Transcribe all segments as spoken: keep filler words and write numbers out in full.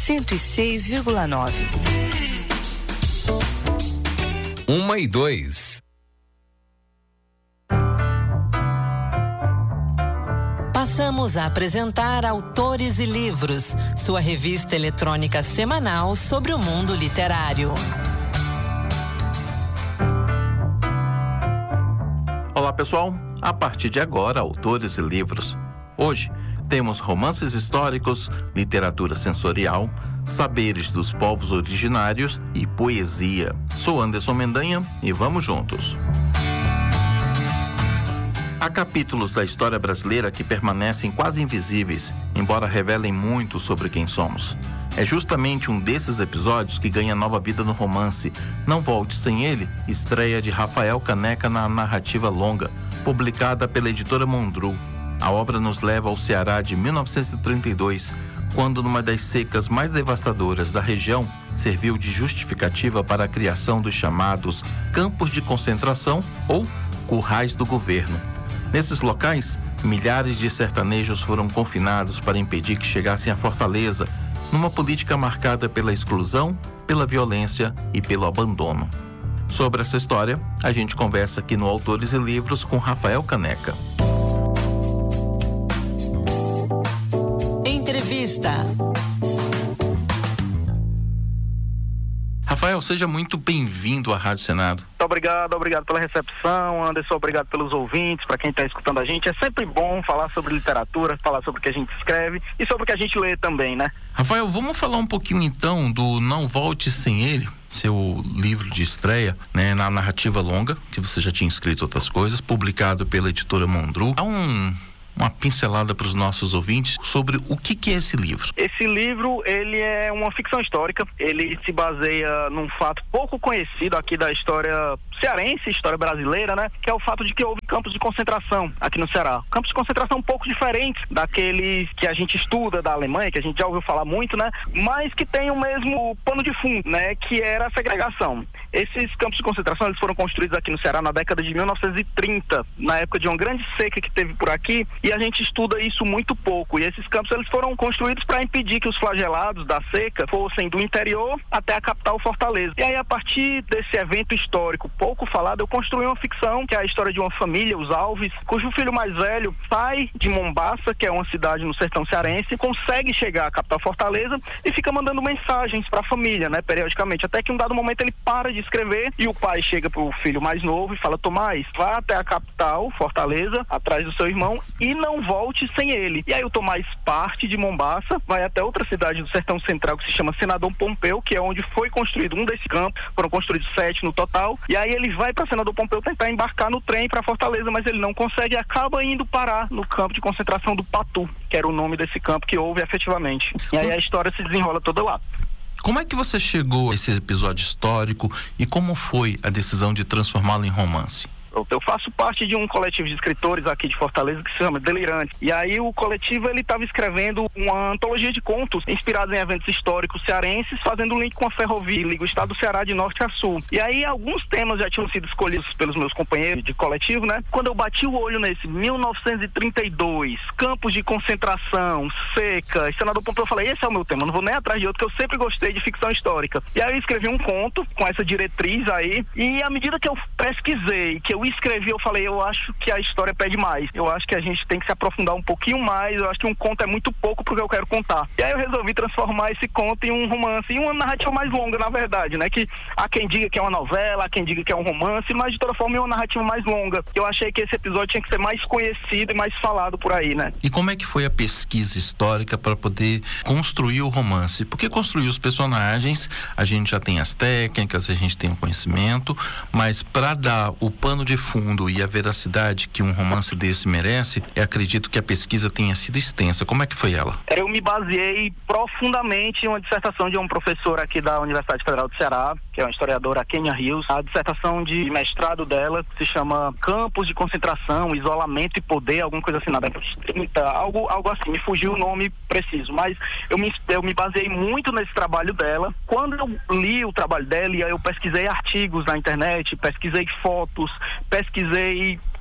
cento e seis vírgula nove. Uma e dois. Passamos a apresentar Autores e Livros, sua revista eletrônica semanal sobre o mundo literário. Olá pessoal, a partir de agora, Autores e Livros. Hoje temos romances históricos, literatura sensorial, saberes dos povos originários e poesia. Sou Anderson Mendanha e vamos juntos. Há capítulos da história brasileira que permanecem quase invisíveis, embora revelem muito sobre quem somos. É justamente um desses episódios que ganha nova vida no romance Não Volte Sem Ele, estreia de Rafael Caneca na narrativa longa, publicada pela editora Mondru. A obra nos leva ao Ceará de mil novecentos e trinta e dois, quando numa das secas mais devastadoras da região, serviu de justificativa para a criação dos chamados campos de concentração ou currais do governo. Nesses locais, milhares de sertanejos foram confinados para impedir que chegassem à fortaleza, numa política marcada pela exclusão, pela violência e pelo abandono. Sobre essa história, a gente conversa aqui no Autores e Livros com Rafael Caneca. Entrevista. Rafael, seja muito bem-vindo à Rádio Senado. Muito obrigado, obrigado pela recepção, Anderson, obrigado pelos ouvintes, para quem está escutando a gente. É sempre bom falar sobre literatura, falar sobre o que a gente escreve e sobre o que a gente lê também, né? Rafael, vamos falar um pouquinho então do Não Volte Sem Ele, seu livro de estreia, né, na narrativa longa, que você já tinha escrito outras coisas, publicado pela editora Mondru. Há um... uma pincelada para os nossos ouvintes sobre o que, que é esse livro. Esse livro, ele é uma ficção histórica, ele se baseia num fato pouco conhecido aqui da história cearense, história brasileira, né? Que é o fato de que houve campos de concentração aqui no Ceará. Campos de concentração um pouco diferentes daqueles que a gente estuda da Alemanha, que a gente já ouviu falar muito, né? Mas que tem o mesmo pano de fundo, né? Que era a segregação. Esses campos de concentração, eles foram construídos aqui no Ceará na década de mil novecentos e trinta, na época de uma grande seca que teve por aqui, e a gente estuda isso muito pouco. E esses campos, eles foram construídos para impedir que os flagelados da seca fossem do interior até a capital Fortaleza. E aí, a partir desse evento histórico pouco falado, eu construí uma ficção, que é a história de uma família, os Alves, cujo filho mais velho sai de Mombaça, que é uma cidade no sertão cearense, consegue chegar à capital Fortaleza e fica mandando mensagens para a família, né, periodicamente, até que em um dado momento ele para de escrever e o pai chega pro filho mais novo e fala: Tomás, vá até a capital Fortaleza, atrás do seu irmão, e não volte sem ele. E aí o Tomás parte de Mombaça, vai até outra cidade do sertão central que se chama Senador Pompeu, que é onde foi construído um desses campos, foram construídos sete no total, e aí ele vai para Senador Pompeu tentar embarcar no trem para Fortaleza, mas ele não consegue e acaba indo parar no campo de concentração do Patu, que era o nome desse campo que houve efetivamente. E aí a história se desenrola toda lá. Como é que você chegou a esse episódio histórico e como foi a decisão de transformá-lo em romance? Eu faço parte de um coletivo de escritores aqui de Fortaleza que se chama Delirante. E aí o coletivo, ele estava escrevendo uma antologia de contos inspirados em eventos históricos cearenses, fazendo um link com a ferrovia, liga o estado do Ceará de norte a sul. E aí alguns temas já tinham sido escolhidos pelos meus companheiros de coletivo, né? Quando eu bati o olho nesse mil novecentos e trinta e dois, campos de concentração, seca, Senador Pompeu, eu falei: esse é o meu tema, não vou nem atrás de outro, que eu sempre gostei de ficção histórica. E aí eu escrevi um conto com essa diretriz aí, e à medida que eu pesquisei, que eu escrevi, eu falei: eu acho que a história pede mais, eu acho que a gente tem que se aprofundar um pouquinho mais, eu acho que um conto é muito pouco porque eu quero contar. E aí eu resolvi transformar esse conto em um romance, em uma narrativa mais longa, na verdade, né, que há quem diga que é uma novela, há quem diga que é um romance, mas de toda forma é uma narrativa mais longa. Eu achei que esse episódio tinha que ser mais conhecido e mais falado por aí, né. E como é que foi a pesquisa histórica para poder construir o romance? Porque construir os personagens, a gente já tem as técnicas, a gente tem o conhecimento, mas para dar o pano de fundo e a veracidade que um romance desse merece, eu acredito que a pesquisa tenha sido extensa. Como é que foi ela? Eu me baseei profundamente em uma dissertação de um professor aqui da Universidade Federal do Ceará, que é uma historiadora, Kenia Rios. A dissertação de mestrado dela se chama Campos de Concentração, Isolamento e Poder, alguma coisa assim, na década de trinta, algo, algo assim, me fugiu o nome preciso, mas eu me, eu me baseei muito nesse trabalho dela. Quando eu li o trabalho dela, eu pesquisei artigos na internet, pesquisei fotos, pesquisei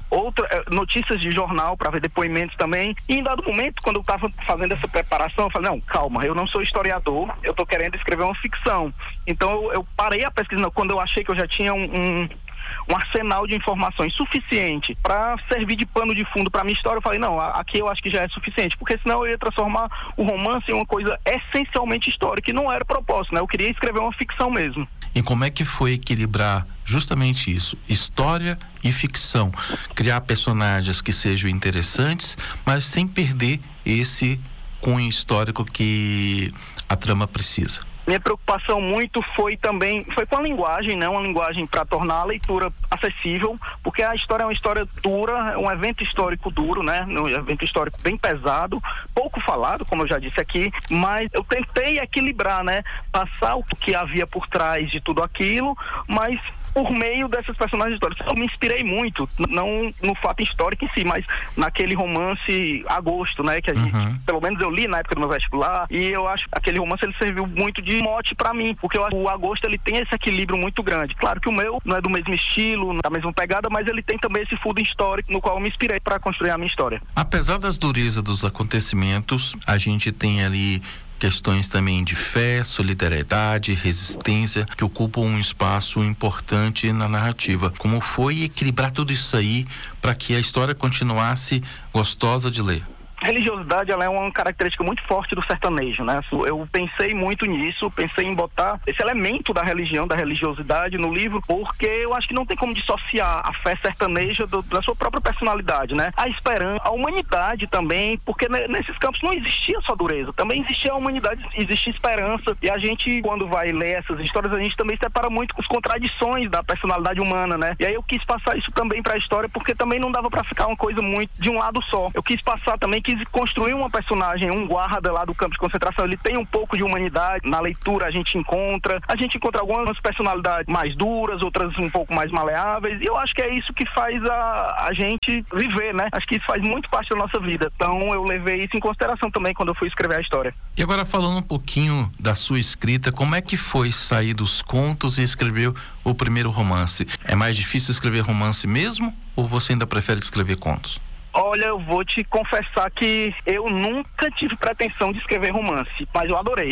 outra, notícias de jornal para ver depoimentos também. E em dado momento, quando eu estava fazendo essa preparação, eu falei, não, calma, eu não sou historiador, eu estou querendo escrever uma ficção. Então eu, eu parei a pesquisa quando eu achei que eu já tinha um, um um arsenal de informações suficiente para servir de pano de fundo para minha história. Eu falei, não, aqui eu acho que já é suficiente, porque senão eu ia transformar o romance em uma coisa essencialmente histórica, e não era o propósito, né? Eu queria escrever uma ficção mesmo. E como é que foi equilibrar justamente isso, história e ficção? Criar personagens que sejam interessantes, mas sem perder esse cunho histórico que a trama precisa. Minha preocupação muito foi também, foi com a linguagem, né? Uma linguagem para tornar a leitura acessível, porque a história é uma história dura, é um evento histórico duro, né? Um evento histórico bem pesado, pouco falado, como eu já disse aqui, mas eu tentei equilibrar, né? Passar o que havia por trás de tudo aquilo, mas por meio dessas personagens históricas. Eu me inspirei muito, não no fato histórico em si, mas naquele romance Agosto, né? Que a gente, uhum. pelo menos eu li na época do meu vestibular, e eu acho que aquele romance ele serviu muito de mote pra mim, porque eu acho que o Agosto ele tem esse equilíbrio muito grande. Claro que o meu não é do mesmo estilo, da mesma pegada, mas ele tem também esse fundo histórico no qual eu me inspirei para construir a minha história. Apesar das durezas dos acontecimentos, a gente tem ali questões também de fé, solidariedade, resistência, que ocupam um espaço importante na narrativa. Como foi equilibrar tudo isso aí para que a história continuasse gostosa de ler? Religiosidade, ela é uma característica muito forte do sertanejo, né? Eu pensei muito nisso, pensei em botar esse elemento da religião, da religiosidade no livro, porque eu acho que não tem como dissociar a fé sertaneja do, da sua própria personalidade, né? A esperança, a humanidade também, porque nesses campos não existia só dureza, também existia a humanidade, existia esperança, e a gente, quando vai ler essas histórias, a gente também se depara muito com as contradições da personalidade humana, né? E aí eu quis passar isso também pra história, porque também não dava pra ficar uma coisa muito de um lado só. Eu quis passar também que quis construir uma personagem, um guarda lá do campo de concentração, ele tem um pouco de humanidade, na leitura a gente encontra, a gente encontra algumas personalidades mais duras, outras um pouco mais maleáveis, e eu acho que é isso que faz a, a gente viver, né? Acho que isso faz muito parte da nossa vida, então eu levei isso em consideração também quando eu fui escrever a história. E agora falando um pouquinho da sua escrita, como é que foi sair dos contos e escrever o primeiro romance? É mais difícil escrever romance mesmo, ou você ainda prefere escrever contos? Olha, eu vou te confessar que eu nunca tive pretensão de escrever romance, mas eu adorei.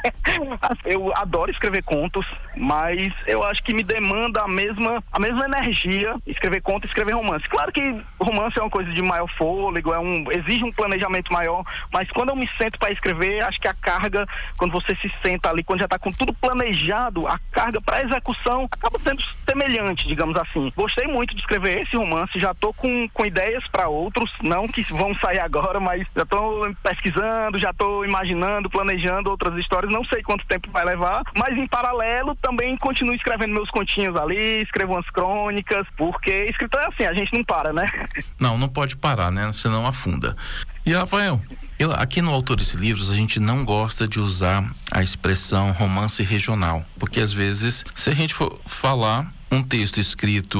Eu adoro escrever contos, mas eu acho que me demanda a mesma, a mesma energia escrever conto e escrever romance. Claro que romance é uma coisa de maior fôlego, é um, exige um planejamento maior, mas quando eu me sento para escrever, acho que a carga, quando você se senta ali, quando já está com tudo planejado, a carga para execução acaba sendo semelhante, digamos assim. Gostei muito de escrever esse romance, já estou com, com ideias para outros. Outros não que vão sair agora, mas já estou pesquisando, já estou imaginando, planejando outras histórias, não sei quanto tempo vai levar, mas em paralelo também continuo escrevendo meus continhos ali, escrevo umas crônicas, porque escritor é assim, a gente não para, né? Não, não pode parar, né? Senão afunda. E Rafael, eu, aqui no Autores e Livros a gente não gosta de usar a expressão romance regional, porque às vezes, se a gente for falar um texto escrito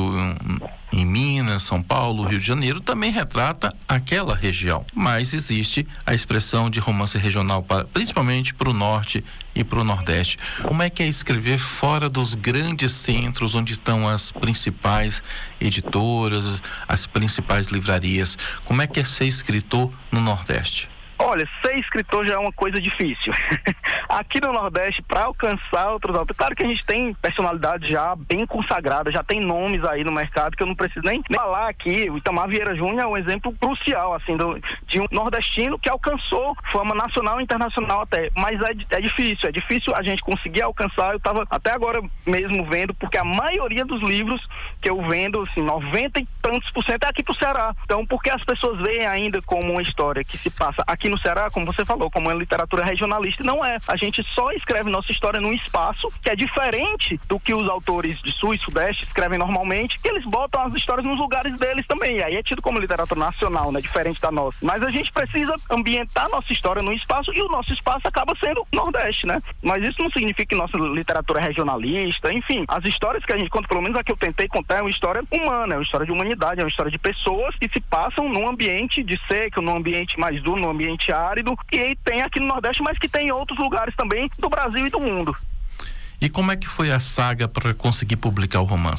em Minas, São Paulo, Rio de Janeiro, também retrata aquela região. Mas existe a expressão de romance regional, para, principalmente para o norte e para o nordeste. Como é que é escrever fora dos grandes centros, onde estão as principais editoras, as principais livrarias? Como é que é ser escritor no Nordeste? Olha, ser escritor já é uma coisa difícil. Aqui no Nordeste, para alcançar outros autores, claro que a gente tem personalidades já bem consagradas, já tem nomes aí no mercado que eu não preciso nem, nem falar aqui. O Itamar Vieira Júnior é um exemplo crucial, assim, do, de um nordestino que alcançou fama nacional e internacional até. Mas é, é difícil, é difícil a gente conseguir alcançar. Eu estava até agora mesmo vendo, porque a maioria dos livros que eu vendo, assim, noventa e tantos por cento é aqui pro Ceará. Então, porque as pessoas veem ainda como uma história que se passa aqui no Ceará, como você falou, como uma literatura regionalista, não é. A gente só escreve nossa história num espaço que é diferente do que os autores de Sul e Sudeste escrevem normalmente, que eles botam as histórias nos lugares deles também, e aí é tido como literatura nacional, né, diferente da nossa. Mas a gente precisa ambientar nossa história num espaço, e o nosso espaço acaba sendo Nordeste, né? Mas isso não significa que nossa literatura é regionalista, enfim, as histórias que a gente conta, pelo menos a que eu tentei contar, é uma história humana, é uma história de humanidade, é uma história de pessoas que se passam num ambiente de seca, num ambiente mais duro, num ambiente árido, que tem aqui no Nordeste, mas que tem em outros lugares também do Brasil e do mundo. E como é que foi a saga para conseguir publicar o romance?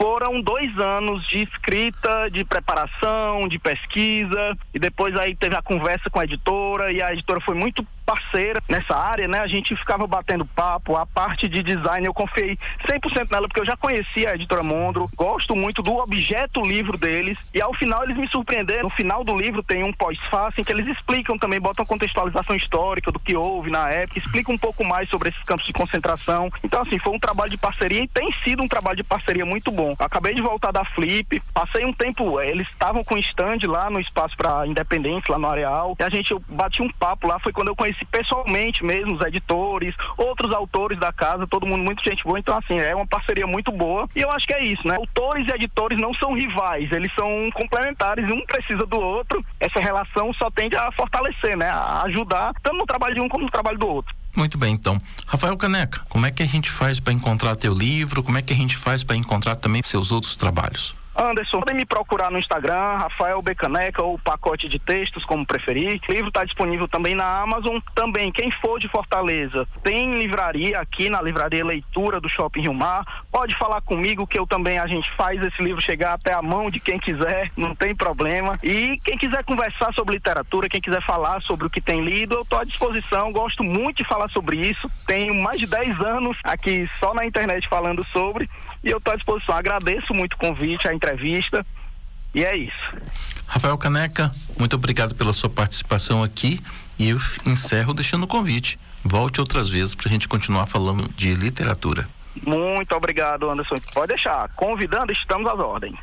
Foram dois anos de escrita, de preparação, de pesquisa, e depois aí teve a conversa com a editora, e a editora foi muito parceira nessa área, né? A gente ficava batendo papo, a parte de design eu confiei cem por cento nela, porque eu já conhecia a editora Mondro, gosto muito do objeto livro deles, e ao final eles me surpreenderam. No final do livro tem um pós-fácil em que eles explicam também, botam contextualização histórica do que houve na época, explicam um pouco mais sobre esses campos de concentração. Então, assim, foi um trabalho de parceria e tem sido um trabalho de parceria muito bom. Eu acabei de voltar da Flip, passei um tempo, eles estavam com stand lá no espaço para independentes, lá no Areal, e a gente, eu bati um papo lá, foi quando eu conheci pessoalmente mesmo os editores, outros autores da casa, todo mundo muito gente boa. Então, assim, é uma parceria muito boa, e eu acho que é isso, né? Autores e editores não são rivais, eles são complementares, um precisa do outro. Essa relação só tende a fortalecer, né? A ajudar, tanto no trabalho de um como no trabalho do outro. Muito bem, então. Rafael Caneca, como é que a gente faz para encontrar teu livro? Como é que a gente faz para encontrar também seus outros trabalhos? Anderson, podem me procurar no Instagram, Rafael B. Caneca, ou Pacote de Textos, como preferir. O livro está disponível também na Amazon. Também, quem for de Fortaleza, tem livraria aqui na Livraria Leitura do Shopping Rio Mar. Pode falar comigo que eu também, a gente faz esse livro chegar até a mão de quem quiser, não tem problema. E quem quiser conversar sobre literatura, quem quiser falar sobre o que tem lido, eu estou à disposição, gosto muito de falar sobre isso. Tenho mais de dez anos aqui só na internet falando sobre, e eu estou à disposição. Agradeço muito o convite, a entrevista, e é isso. Rafael Caneca, muito obrigado pela sua participação aqui, e eu encerro deixando o convite. Volte outras vezes para a gente continuar falando de literatura. Muito obrigado, Anderson. Pode deixar. Convidando, estamos às ordens.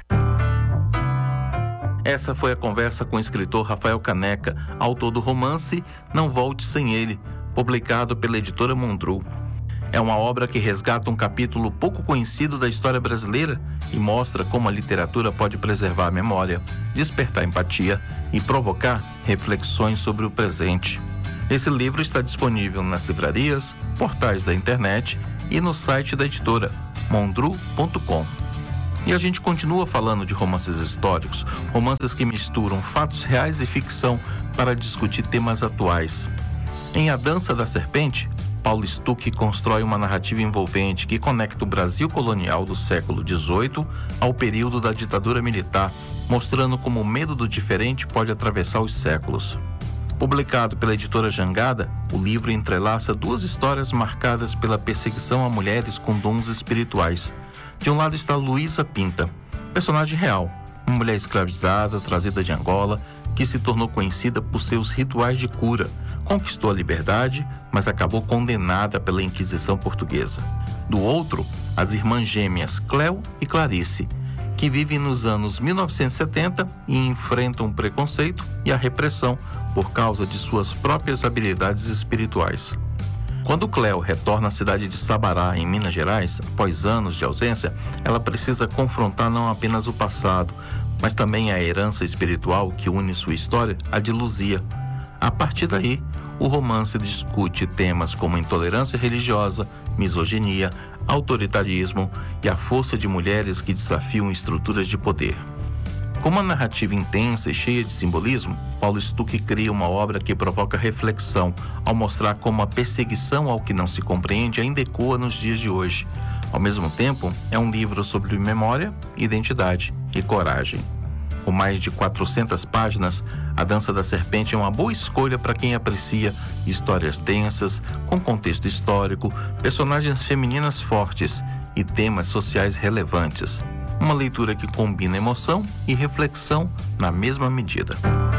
Essa foi a conversa com o escritor Rafael Caneca, autor do romance Não Volte Sem Ele, publicado pela editora Mondro. É uma obra que resgata um capítulo pouco conhecido da história brasileira e mostra como a literatura pode preservar a memória, despertar empatia e provocar reflexões sobre o presente. Esse livro está disponível nas livrarias, portais da internet e no site da editora, mondru ponto com. E a gente continua falando de romances históricos, romances que misturam fatos reais e ficção para discutir temas atuais. Em A Dança da Serpente, Paulo Stuck constrói uma narrativa envolvente que conecta o Brasil colonial do século dezoito ao período da ditadura militar, mostrando como o medo do diferente pode atravessar os séculos. Publicado pela editora Jangada, o livro entrelaça duas histórias marcadas pela perseguição a mulheres com dons espirituais. De um lado está Luísa Pinta, personagem real, uma mulher escravizada, trazida de Angola, que se tornou conhecida por seus rituais de cura, conquistou a liberdade, mas acabou condenada pela Inquisição portuguesa. Do outro, as irmãs gêmeas Cléo e Clarice, que vivem nos anos mil novecentos e setenta e enfrentam o preconceito e a repressão por causa de suas próprias habilidades espirituais. Quando Cléo retorna à cidade de Sabará, em Minas Gerais, após anos de ausência, ela precisa confrontar não apenas o passado, mas também a herança espiritual que une sua história à de Luzia. A partir daí, o romance discute temas como intolerância religiosa, misoginia, autoritarismo e a força de mulheres que desafiam estruturas de poder. Com uma narrativa intensa e cheia de simbolismo, Paulo Stuck cria uma obra que provoca reflexão ao mostrar como a perseguição ao que não se compreende ainda ecoa nos dias de hoje. Ao mesmo tempo, é um livro sobre memória, identidade e coragem. Com mais de quatrocentas páginas, A Dança da Serpente é uma boa escolha para quem aprecia histórias densas, com contexto histórico, personagens femininas fortes e temas sociais relevantes. Uma leitura que combina emoção e reflexão na mesma medida.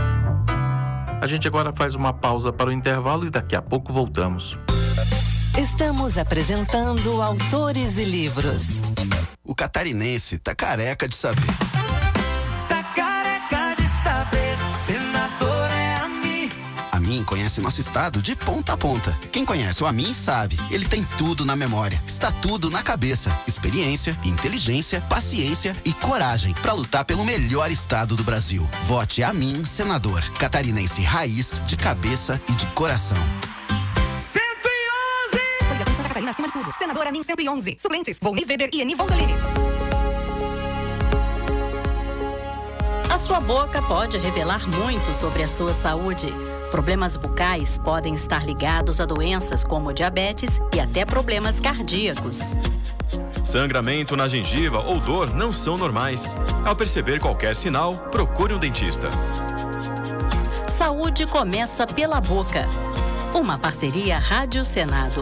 A gente agora faz uma pausa para o intervalo e daqui a pouco voltamos. Estamos apresentando Autores e Livros. O catarinense tá careca de saber. Tá careca de saber, senador é a mim. A Amin conhece nosso estado de ponta a ponta. Quem conhece o Amin sabe, ele tem tudo na memória, está tudo na cabeça. Experiência, inteligência, paciência e coragem para lutar pelo melhor estado do Brasil. Vote Amin, senador. Catarinense raiz, de cabeça e de coração. Santa Catarina acima de tudo. Senador Amin cento e onze. Suplentes, Volney Weber e Eni Voltolini. A sua boca pode revelar muito sobre a sua saúde. Problemas bucais podem estar ligados a doenças como diabetes e até problemas cardíacos. Sangramento na gengiva ou dor não são normais. Ao perceber qualquer sinal, procure um dentista. Saúde começa pela boca. Uma parceria Rádio Senado.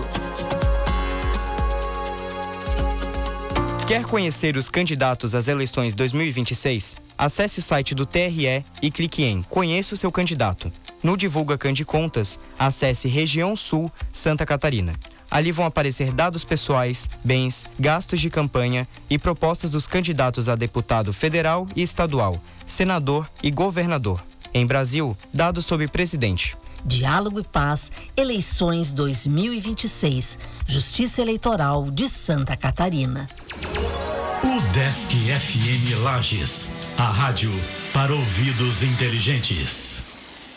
Quer conhecer os candidatos às eleições dois mil e vinte e seis? Acesse o site do T R E e clique em Conheça o seu candidato. No Divulga Candicontas, acesse Região Sul, Santa Catarina. Ali vão aparecer dados pessoais, bens, gastos de campanha e propostas dos candidatos a deputado federal e estadual, senador e governador. Em Brasil, dados sobre presidente. Diálogo e Paz, eleições dois mil e vinte e seis, Justiça Eleitoral de Santa Catarina. O Desk F M Lages, a rádio para ouvidos inteligentes.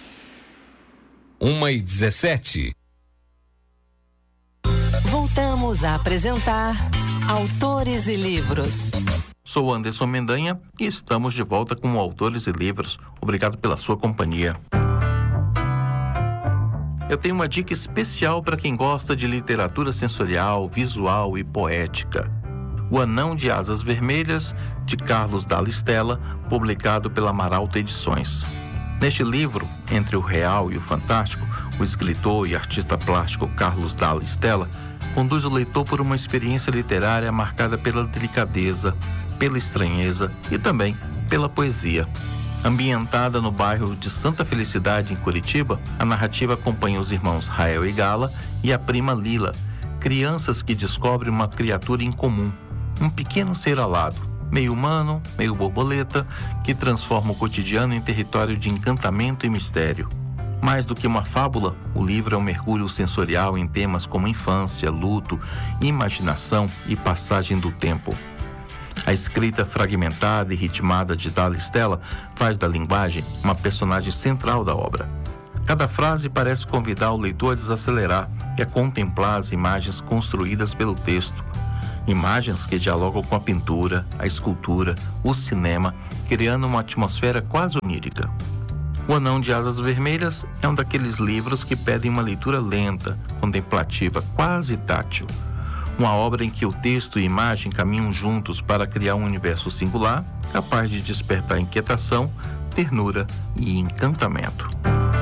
uma e dezessete. Voltamos a apresentar Autores e Livros. Sou Anderson Mendanha e estamos de volta com Autores e Livros. Obrigado pela sua companhia. Eu tenho uma dica especial para quem gosta de literatura sensorial, visual e poética. O Anão de Asas Vermelhas, de Carlos Dalla Stella, publicado pela Maralta Edições. Neste livro, entre o real e o fantástico, o escritor e artista plástico Carlos Dalla Stella conduz o leitor por uma experiência literária marcada pela delicadeza, pela estranheza e também pela poesia. Ambientada no bairro de Santa Felicidade, em Curitiba, a narrativa acompanha os irmãos Rael e Gala e a prima Lila, crianças que descobrem uma criatura incomum, um pequeno ser alado, meio humano, meio borboleta, que transforma o cotidiano em território de encantamento e mistério. Mais do que uma fábula, o livro é um mergulho sensorial em temas como infância, luto, imaginação e passagem do tempo. A escrita fragmentada e ritmada de Dalla Stella faz da linguagem uma personagem central da obra. Cada frase parece convidar o leitor a desacelerar e a contemplar as imagens construídas pelo texto. Imagens que dialogam com a pintura, a escultura, o cinema, criando uma atmosfera quase onírica. O Anão de Asas Vermelhas é um daqueles livros que pedem uma leitura lenta, contemplativa, quase tátil. Uma obra em que o texto e a imagem caminham juntos para criar um universo singular, capaz de despertar inquietação, ternura e encantamento.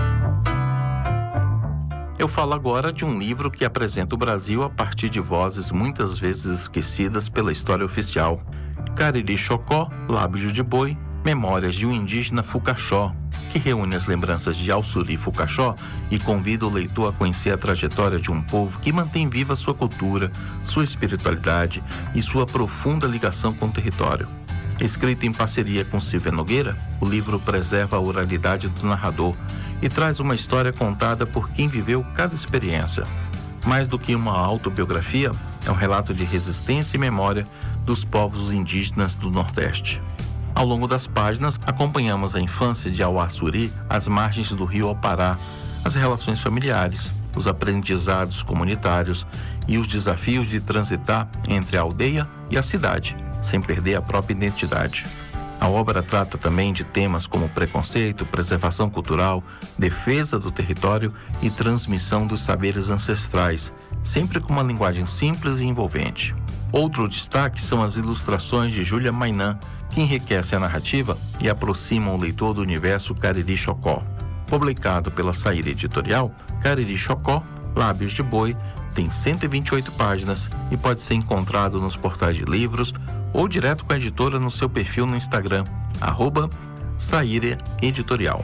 Eu falo agora de um livro que apresenta o Brasil a partir de vozes muitas vezes esquecidas pela história oficial. Cariri Chocó, Lábio de Boi, Memórias de um Indígena Fucaxó, que reúne as lembranças de Alçuri Fucaxó e convida o leitor a conhecer a trajetória de um povo que mantém viva sua cultura, sua espiritualidade e sua profunda ligação com o território. Escrito em parceria com Silvia Nogueira, o livro preserva a oralidade do narrador e traz uma história contada por quem viveu cada experiência. Mais do que uma autobiografia, é um relato de resistência e memória dos povos indígenas do Nordeste. Ao longo das páginas, acompanhamos a infância de Auaçuri às margens do rio Opará, as relações familiares, os aprendizados comunitários e os desafios de transitar entre a aldeia e a cidade, sem perder a própria identidade. A obra trata também de temas como preconceito, preservação cultural, defesa do território e transmissão dos saberes ancestrais, sempre com uma linguagem simples e envolvente. Outro destaque são as ilustrações de Júlia Mainan, que enriquecem a narrativa e aproximam o leitor do universo Cariri Chocó. Publicado pela Saíra Editorial, Cariri Chocó, Lábios de Boi, tem cento e vinte e oito páginas e pode ser encontrado nos portais de livros ou direto com a editora no seu perfil no Instagram, arroba Saíra Editorial.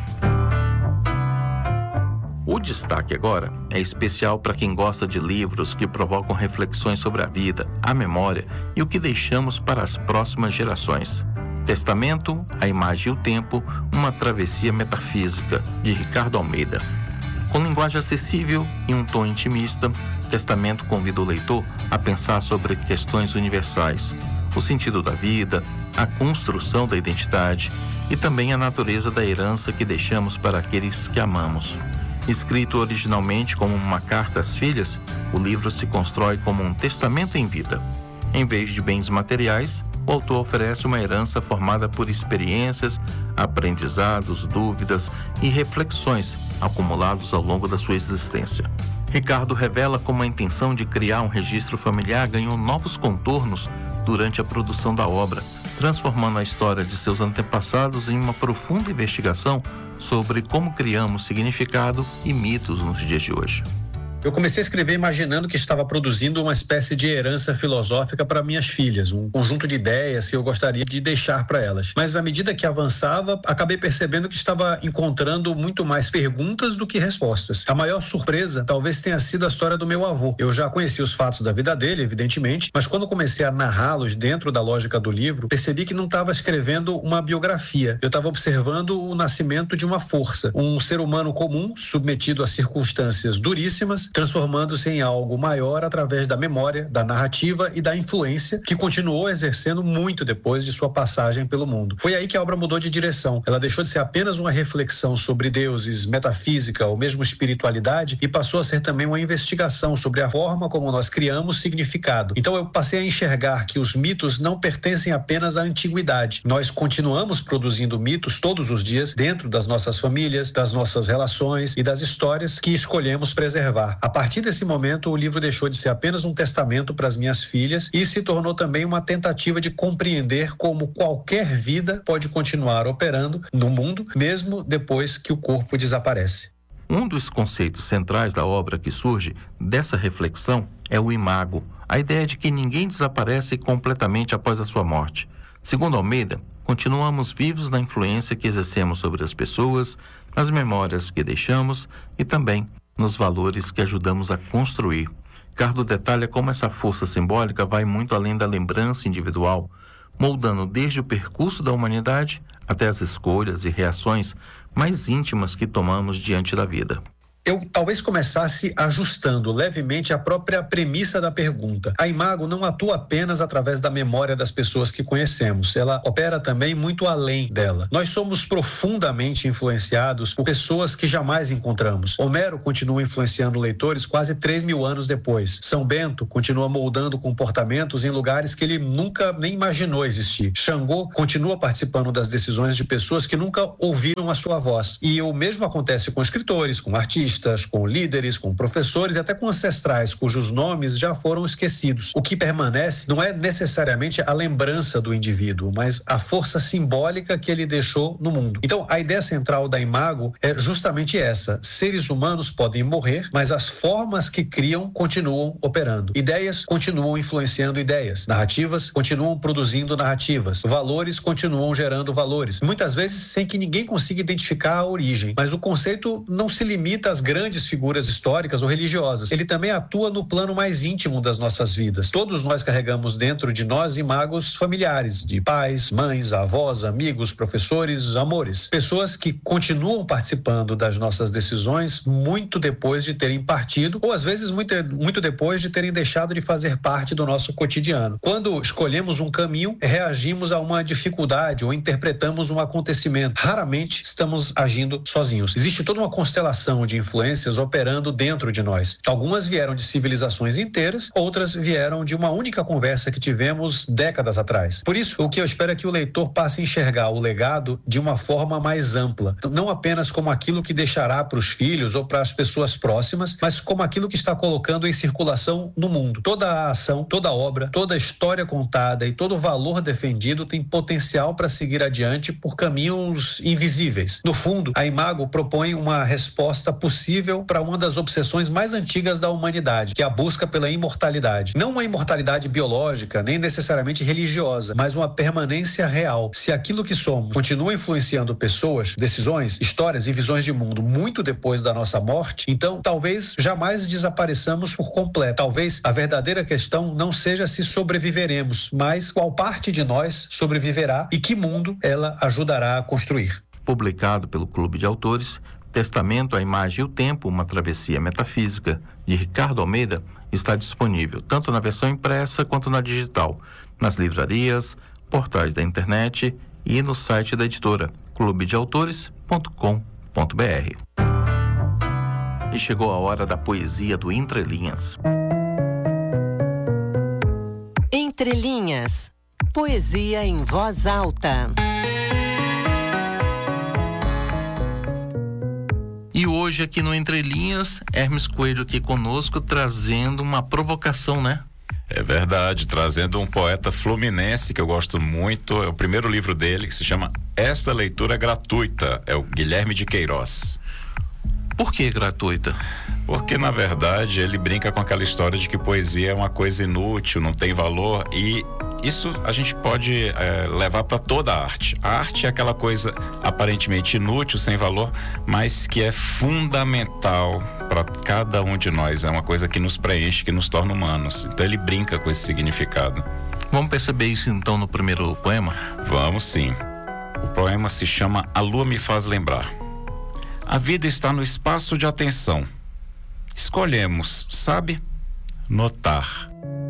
O destaque agora é especial para quem gosta de livros que provocam reflexões sobre a vida, a memória e o que deixamos para as próximas gerações. Testamento, a Imagem e o Tempo, uma travessia metafísica, de Ricardo Almeida. Com linguagem acessível e um tom intimista, Testamento convida o leitor a pensar sobre questões universais, o sentido da vida, a construção da identidade e também a natureza da herança que deixamos para aqueles que amamos. Escrito originalmente como uma carta às filhas, o livro se constrói como um testamento em vida. Em vez de bens materiais, o autor oferece uma herança formada por experiências, aprendizados, dúvidas e reflexões acumulados ao longo da sua existência. Ricardo revela como a intenção de criar um registro familiar ganhou novos contornos durante a produção da obra, transformando a história de seus antepassados em uma profunda investigação sobre como criamos significado e mitos nos dias de hoje. Eu comecei a escrever imaginando que estava produzindo uma espécie de herança filosófica para minhas filhas, um conjunto de ideias que eu gostaria de deixar para elas. Mas à medida que avançava, acabei percebendo que estava encontrando muito mais perguntas do que respostas. A maior surpresa talvez tenha sido a história do meu avô. Eu já conhecia os fatos da vida dele, evidentemente, mas quando comecei a narrá-los dentro da lógica do livro, percebi que não estava escrevendo uma biografia. Eu estava observando o nascimento de uma força, um ser humano comum, submetido a circunstâncias duríssimas, transformando-se em algo maior através da memória, da narrativa e da influência que continuou exercendo muito depois de sua passagem pelo mundo. Foi aí que a obra mudou de direção. Ela deixou de ser apenas uma reflexão sobre deuses, metafísica ou mesmo espiritualidade e passou a ser também uma investigação sobre a forma como nós criamos significado. Então eu passei a enxergar que os mitos não pertencem apenas à antiguidade. Nós continuamos produzindo mitos todos os dias dentro das nossas famílias, das nossas relações e das histórias que escolhemos preservar. A partir desse momento, o livro deixou de ser apenas um testamento para as minhas filhas e se tornou também uma tentativa de compreender como qualquer vida pode continuar operando no mundo, mesmo depois que o corpo desaparece. Um dos conceitos centrais da obra que surge dessa reflexão é o imago, a ideia de que ninguém desaparece completamente após a sua morte. Segundo Almeida, continuamos vivos na influência que exercemos sobre as pessoas, nas memórias que deixamos e também nos valores que ajudamos a construir. Ricardo detalha como essa força simbólica vai muito além da lembrança individual, moldando desde o percurso da humanidade até as escolhas e reações mais íntimas que tomamos diante da vida. Eu talvez começasse ajustando levemente a própria premissa da pergunta. A imago não atua apenas através da memória das pessoas que conhecemos, ela opera também muito além dela. Nós somos profundamente influenciados por pessoas que jamais encontramos. Homero continua influenciando leitores quase três mil anos depois. São Bento continua moldando comportamentos em lugares que ele nunca nem imaginou existir. Xangô continua participando das decisões de pessoas que nunca ouviram a sua voz. E o mesmo acontece com escritores, com artistas, com líderes, com professores e até com ancestrais cujos nomes já foram esquecidos. O que permanece não é necessariamente a lembrança do indivíduo, mas a força simbólica que ele deixou no mundo. Então, a ideia central da imago é justamente essa. Seres humanos podem morrer, mas as formas que criam continuam operando. Ideias continuam influenciando ideias. Narrativas continuam produzindo narrativas. Valores continuam gerando valores. Muitas vezes sem que ninguém consiga identificar a origem. Mas o conceito não se limita às grandes figuras históricas ou religiosas. Ele também atua no plano mais íntimo das nossas vidas. Todos nós carregamos dentro de nós imagos familiares, de pais, mães, avós, amigos, professores, amores. Pessoas que continuam participando das nossas decisões muito depois de terem partido, ou às vezes muito, muito depois de terem deixado de fazer parte do nosso cotidiano. Quando escolhemos um caminho, reagimos a uma dificuldade ou interpretamos um acontecimento. Raramente estamos agindo sozinhos. Existe toda uma constelação de influências operando dentro de nós. Algumas vieram de civilizações inteiras, outras vieram de uma única conversa que tivemos décadas atrás. Por isso, o que eu espero é que o leitor passe a enxergar o legado de uma forma mais ampla, não apenas como aquilo que deixará para os filhos ou para as pessoas próximas, mas como aquilo que está colocando em circulação no mundo. Toda a ação, toda a obra, toda a história contada e todo o valor defendido tem potencial para seguir adiante por caminhos invisíveis. No fundo, a imago propõe uma resposta possível para uma das obsessões mais antigas da humanidade, que é a busca pela imortalidade. Não uma imortalidade biológica, nem necessariamente religiosa, mas uma permanência real. Se aquilo que somos continua influenciando pessoas, decisões, histórias e visões de mundo muito depois da nossa morte, então talvez jamais desapareçamos por completo. Talvez a verdadeira questão não seja se sobreviveremos, mas qual parte de nós sobreviverá e que mundo ela ajudará a construir. Publicado pelo Clube de Autores, Testamento, a Imagem e o Tempo, uma travessia metafísica, de Ricardo Almeida, está disponível tanto na versão impressa quanto na digital, nas livrarias, portais da internet e no site da editora, clube de autores ponto com ponto b r. E chegou a hora da poesia do Entre Linhas. Entre Linhas, Poesia em voz alta. E hoje aqui no Entre Linhas, Hermes Coelho aqui conosco, trazendo uma provocação, né? É verdade, trazendo um poeta fluminense que eu gosto muito. É o primeiro livro dele, que se chama Esta Leitura Gratuita. É o Guilherme de Queiroz. Por que gratuita? Porque, na verdade, ele brinca com aquela história de que poesia é uma coisa inútil, não tem valor, e isso a gente pode é, levar para toda a arte. A arte é aquela coisa aparentemente inútil, sem valor, mas que é fundamental para cada um de nós. É uma coisa que nos preenche, que nos torna humanos. Então ele brinca com esse significado. Vamos perceber isso então no primeiro poema? Vamos sim. O poema se chama A Lua Me Faz Lembrar. A vida está no espaço de atenção. Escolhemos, sabe? Notar.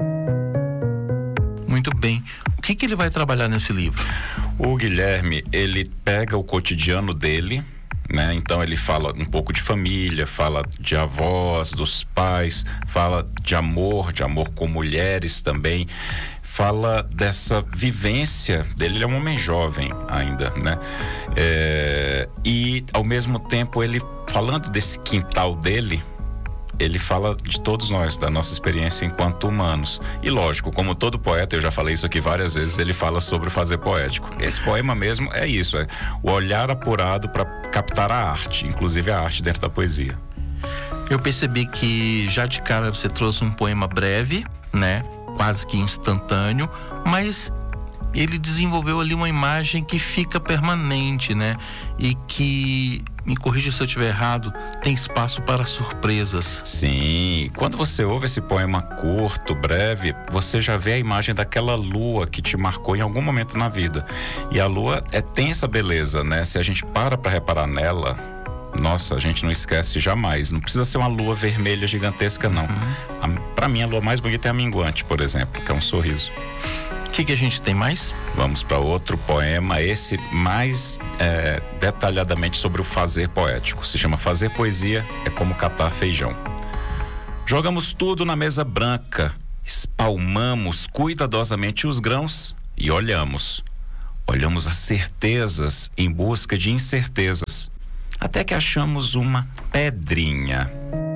Muito bem. O que que ele vai trabalhar nesse livro? O Guilherme, ele pega o cotidiano dele, né? Então ele fala um pouco de família, fala de avós, dos pais, fala de amor, de amor com mulheres também. Fala dessa vivência dele. Ele é um homem jovem ainda, né? É, e ao mesmo tempo ele, falando desse quintal dele, ele fala de todos nós, da nossa experiência enquanto humanos. E lógico, como todo poeta, eu já falei isso aqui várias vezes, ele fala sobre o fazer poético. Esse poema mesmo é isso, é o olhar apurado para captar a arte, inclusive a arte dentro da poesia. Eu percebi que já de cara você trouxe um poema breve, né? Quase que instantâneo, mas ele desenvolveu ali uma imagem que fica permanente, né? E que, me corrija se eu estiver errado, tem espaço para surpresas. Sim, quando você ouve esse poema curto, breve, você já vê a imagem daquela lua que te marcou em algum momento na vida. E a lua é, tem essa beleza, né? Se a gente para para reparar nela, nossa, a gente não esquece jamais. Não precisa ser uma lua vermelha gigantesca, não. Uhum. Para mim, a lua mais bonita é a minguante, por exemplo, que é um sorriso. O que que a gente tem mais? Vamos para outro poema, esse mais é, detalhadamente sobre o fazer poético. Se chama Fazer Poesia é como catar feijão. Jogamos tudo na mesa branca, espalmamos cuidadosamente os grãos e olhamos. Olhamos as certezas em busca de incertezas. Até que achamos uma pedrinha.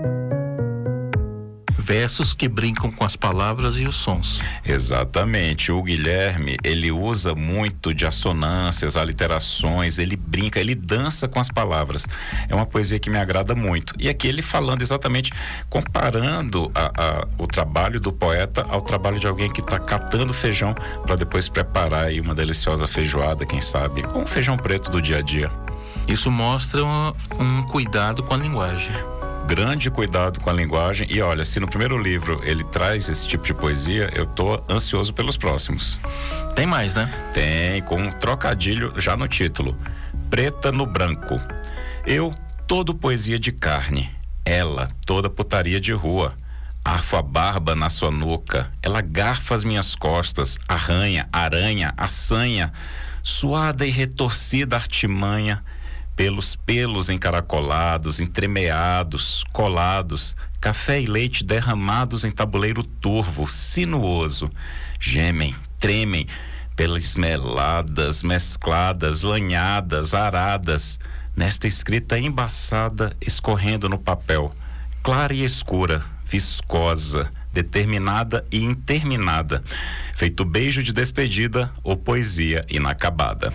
Versos que brincam com as palavras e os sons. Exatamente. O Guilherme, ele usa muito de assonâncias, aliterações, ele brinca, ele dança com as palavras. É uma poesia que me agrada muito. E aqui ele falando exatamente, comparando a, a, o trabalho do poeta ao trabalho de alguém que está catando feijão para depois preparar aí uma deliciosa feijoada, quem sabe, ou um feijão preto do dia a dia. Isso mostra um, um cuidado com a linguagem. Grande cuidado com a linguagem. E olha, se no primeiro livro ele traz esse tipo de poesia, eu tô ansioso pelos próximos. Tem mais, né? Tem, com um trocadilho já no título. Preta no branco. Eu, todo poesia de carne. Ela, toda putaria de rua. Arfo a barba na sua nuca. Ela garfa as minhas costas. Arranha, aranha, assanha. Suada e retorcida artimanha. Pelos pelos encaracolados, entremeados, colados, café e leite derramados em tabuleiro turvo, sinuoso, gemem, tremem, pelas meladas, mescladas, lanhadas, aradas, nesta escrita embaçada escorrendo no papel, clara e escura, viscosa, determinada e interminada, feito beijo de despedida ou poesia inacabada.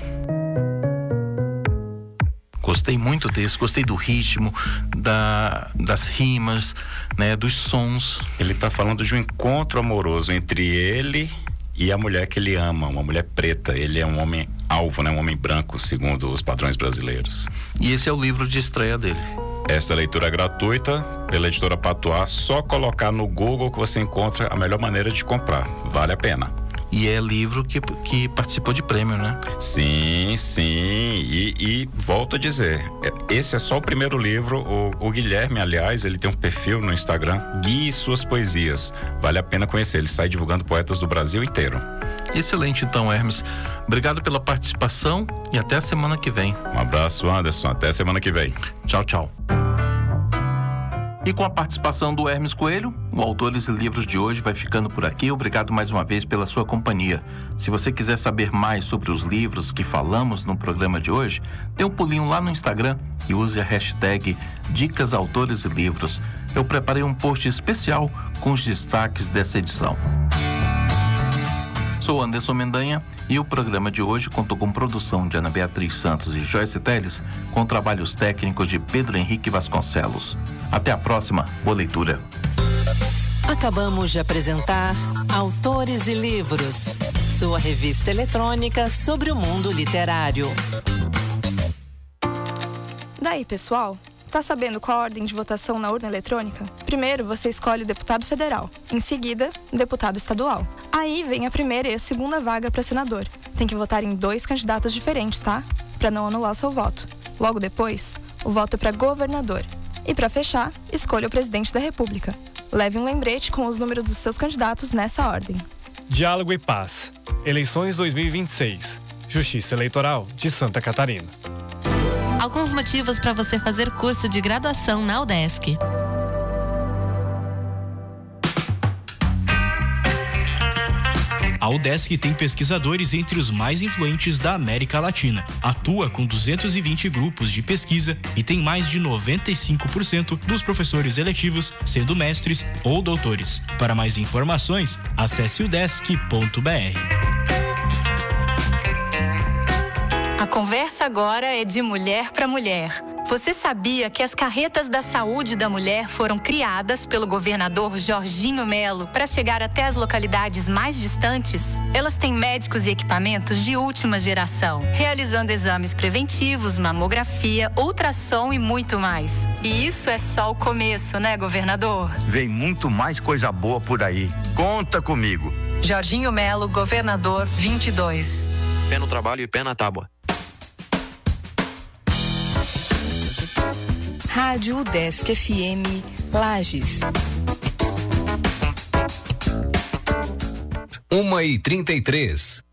Gostei muito desse, gostei do ritmo, da, das rimas, né, dos sons. Ele está falando de um encontro amoroso entre ele e a mulher que ele ama, uma mulher preta. Ele é um homem alvo, né, um homem branco, segundo os padrões brasileiros. E esse é o livro de estreia dele. Esta leitura é gratuita pela editora Patuá. Só colocar no Google que você encontra a melhor maneira de comprar. Vale a pena. E é livro que, que participou de prêmio, né? Sim, sim. E, e volto a dizer, esse é só o primeiro livro. O, o Guilherme, aliás, ele tem um perfil no Instagram, Guie Suas Poesias. Vale a pena conhecer. Ele sai divulgando poetas do Brasil inteiro. Excelente, então, Hermes. Obrigado pela participação e até a semana que vem. Um abraço, Anderson. Até a semana que vem. Tchau, tchau. E com a participação do Hermes Coelho, o Autores e Livros de hoje vai ficando por aqui. Obrigado mais uma vez pela sua companhia. Se você quiser saber mais sobre os livros que falamos no programa de hoje, dê um pulinho lá no Instagram e use a hashtag Dicas Autores e Livros. Eu preparei um post especial com os destaques dessa edição. Sou Anderson Mendanha e o programa de hoje contou com produção de Ana Beatriz Santos e Joyce Teles, com trabalhos técnicos de Pedro Henrique Vasconcelos. Até a próxima, boa leitura. Acabamos de apresentar Autores e Livros, sua revista eletrônica sobre o mundo literário. Daí, pessoal? Tá sabendo qual a ordem de votação na urna eletrônica? Primeiro, você escolhe o deputado federal. Em seguida, o deputado estadual. Aí vem a primeira e a segunda vaga para senador. Tem que votar em dois candidatos diferentes, tá? Para não anular seu voto. Logo depois, o voto é para governador. E para fechar, escolha o presidente da República. Leve um lembrete com os números dos seus candidatos nessa ordem. Diálogo e Paz. Eleições dois mil e vinte e seis. Justiça Eleitoral de Santa Catarina. Alguns motivos para você fazer curso de graduação na UDESC. A UDESC tem pesquisadores entre os mais influentes da América Latina. Atua com duzentos e vinte grupos de pesquisa e tem mais de noventa e cinco por cento dos professores eletivos sendo mestres ou doutores. Para mais informações, acesse udesc ponto b r. A conversa agora é de mulher para mulher. Você sabia que as carretas da saúde da mulher foram criadas pelo governador Jorginho Melo para chegar até as localidades mais distantes? Elas têm médicos e equipamentos de última geração, realizando exames preventivos, mamografia, ultrassom e muito mais. E isso é só o começo, né, governador? Vem muito mais coisa boa por aí. Conta comigo. Jorginho Melo, governador vinte e dois. Pé no trabalho e pé na tábua. Rádio UDESC F M Lages. Uma e trinta e três.